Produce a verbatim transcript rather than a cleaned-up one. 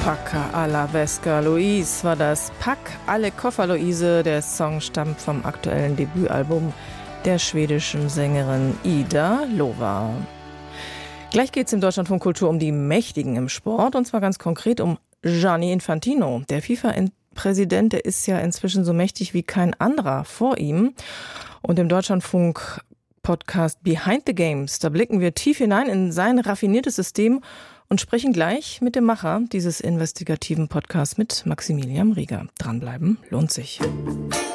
Pacca alla Vesca Louise war das. Pack alle Koffer Luise. Der Song stammt vom aktuellen Debütalbum der schwedischen Sängerin Ida Lova. Gleich geht es im Deutschlandfunk Kultur um die Mächtigen im Sport, und zwar ganz konkret um Gianni Infantino. Der FIFA-Präsident, der ist ja inzwischen so mächtig wie kein anderer vor ihm. Und im Deutschlandfunk Podcast Behind the Games, da blicken wir tief hinein in sein raffiniertes System und sprechen gleich mit dem Macher dieses investigativen Podcasts, mit Maximilian Rieger. Dranbleiben lohnt sich.